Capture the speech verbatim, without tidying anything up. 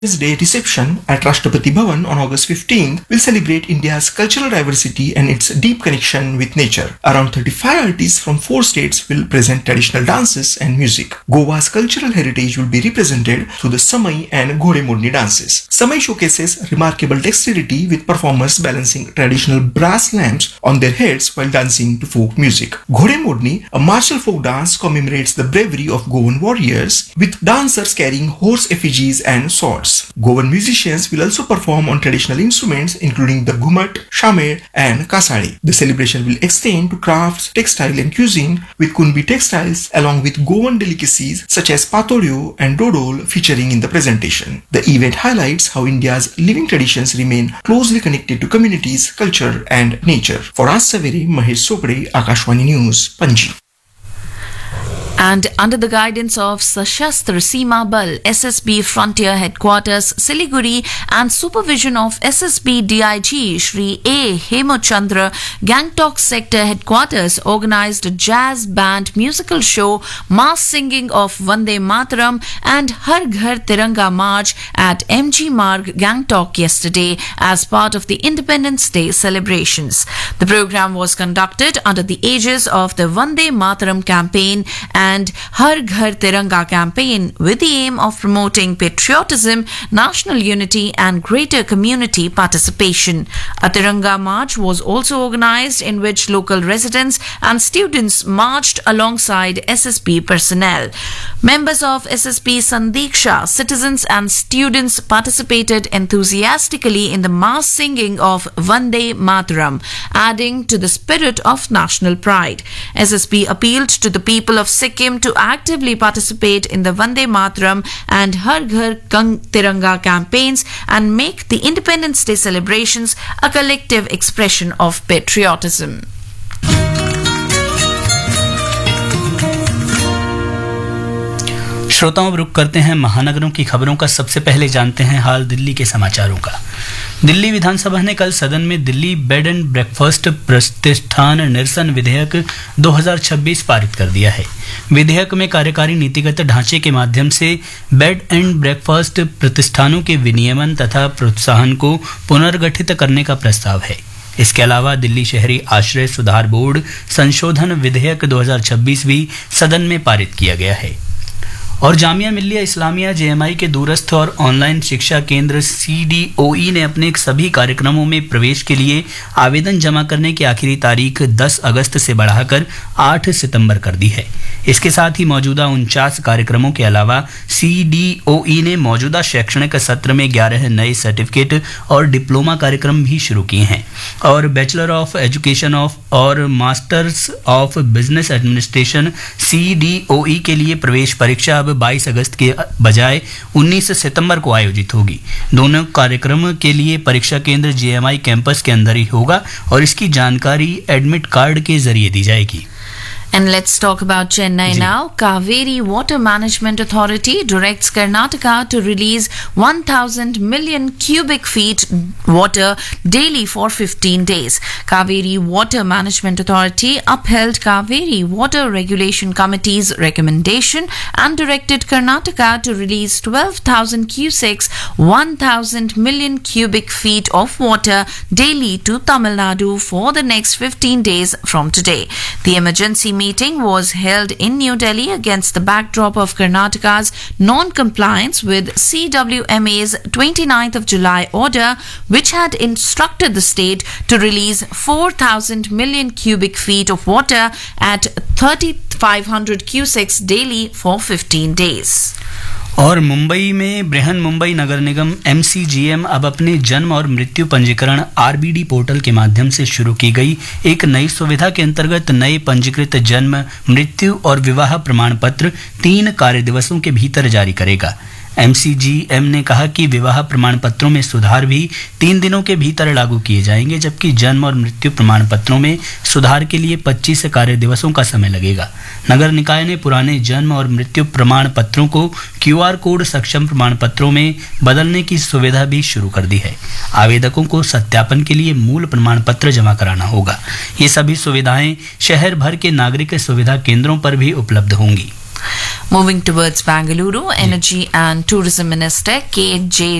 This Day reception at Rashtrapati Bhavan on August fifteenth will celebrate India's cultural diversity and its deep connection with nature. Around thirty-five artists from four states will present traditional dances and music. Goa's cultural heritage will be represented through the Samai and Ghode Modni dances. Samai showcases remarkable dexterity with performers balancing traditional brass lamps on their heads while dancing to folk music. Ghode Modni, a martial folk dance, commemorates the bravery of Goan warriors with dancers carrying horse effigies and swords. Goan musicians will also perform on traditional instruments including the ghumat, shamer and kasade. The celebration will extend to crafts, textile and cuisine with Kunbi textiles along with Goan delicacies such as patodyo and dodol featuring in the presentation. The event highlights how India's living traditions remain closely connected to communities, culture and nature. For Aaj Savere, Mahesh Sopade, Akashvani News, Panji. And under the guidance of Sashastra Seema Bal, S S B Frontier Headquarters, Siliguri, and supervision of S S B D I G Shri A. Hemochandra, Gangtok Sector Headquarters organized a jazz band musical show, mass singing of Vande Mataram and Har Ghar Tiranga March at M G Marg, Gangtok yesterday as part of the Independence Day celebrations. The program was conducted under the aegis of the Vande Mataram campaign and and Har Ghar Tiranga campaign with the aim of promoting patriotism, national unity and greater community participation. A Tiranga march was also organized in which local residents and students marched alongside S S B personnel. Members of S S B Sandiksha, citizens and students participated enthusiastically in the mass singing of Vande Mataram, adding to the spirit of national pride. S S B appealed to the people of Sikkim to actively participate in the Vande Mataram and Har Ghar Tiranga campaigns and make the Independence Day celebrations a collective expression of patriotism. श्रोताओं, रुक करते हैं महानगरों की खबरों का। सबसे पहले जानते हैं हाल दिल्ली के समाचारों का। दिल्ली विधानसभा ने कल सदन में दिल्ली बेड एंड ब्रेकफास्ट प्रतिष्ठान निरसन विधेयक दो हज़ार छब्बीस पारित कर दिया है। विधेयक में कार्यकारी नीतिगत ढांचे के माध्यम से बेड एंड ब्रेकफास्ट प्रतिष्ठानों के विनियमन तथा प्रोत्साहन को पुनर्गठित करने का प्रस्ताव है। इसके अलावा दिल्ली शहरी आश्रय सुधार बोर्ड संशोधन विधेयक दो हज़ार छब्बीस भी सदन में पारित किया गया है। और जामिया मिल्लिया इस्लामिया जेएमआई के दूरस्थ और ऑनलाइन शिक्षा केंद्र सीडीओई ने अपने सभी कार्यक्रमों में प्रवेश के लिए आवेदन जमा करने की आखिरी तारीख दस अगस्त से बढ़ाकर आठ सितंबर कर दी है। इसके साथ ही मौजूदा उनचास कार्यक्रमों के अलावा सीडीओई ने मौजूदा शैक्षणिक सत्र में ग्यारह नए सर्टिफिकेट और डिप्लोमा कार्यक्रम भी शुरू किए हैं और बैचलर ऑफ एजुकेशन ऑफ और masters of business administration CDOE के लिए प्रवेश परीक्षा अब बाईस अगस्त के बजाय उन्नीस सितंबर को आयोजित होगी। दोनों कार्यक्रम के लिए परीक्षा केंद्र जेएमआई कैंपस के अंदर ही होगा और इसकी जानकारी एडमिट कार्ड के जरिए दी जाएगी। And let's talk about Chennai now. Kaveri Water Management Authority directs Karnataka to release one thousand million cubic feet water daily for fifteen days. Kaveri Water Management Authority upheld Kaveri Water Regulation Committee's recommendation and directed Karnataka to release twelve thousand cusecs, one thousand million cubic feet of water daily to Tamil Nadu for the next fifteen days from today. The emergency meeting was held in New Delhi against the backdrop of Karnataka's non-compliance with C W M A's twenty-ninth of July order, which had instructed the state to release four thousand million cubic feet of water at three thousand five hundred cusecs daily for fifteen days. और मुंबई में बृहन मुंबई नगर निगम MCGM अब अपने जन्म और मृत्यु पंजीकरण RBD portal के माध्यम से शुरू की गई एक नई सुविधा के अंतर्गत नए पंजीकृत जन्म, मृत्यु और विवाह प्रमाण पत्र तीन कार्य दिवसों के भीतर जारी करेगा। एमसीजीएम ने कहा कि विवाह प्रमाण पत्रों में सुधार भी तीन दिनों के भीतर लागू किए जाएंगे, जबकि जन्म और मृत्यु प्रमाण पत्रों में सुधार के लिए पच्चीस कार्य दिवसों का समय लगेगा। नगर निकाय ने पुराने जन्म और मृत्यु प्रमाण पत्रों को क्यूआर कोड सक्षम प्रमाण पत्रों में बदलने की सुविधा भी शुरू कर दी है। आवेदकों को सत्यापन के लिए मूल प्रमाण पत्र जमा कराना होगा। ये सभी सुविधाएं शहर भर के नागरिक सुविधा केंद्रों पर भी उपलब्ध होंगी। Moving towards Bangalore, Energy and Tourism Minister K J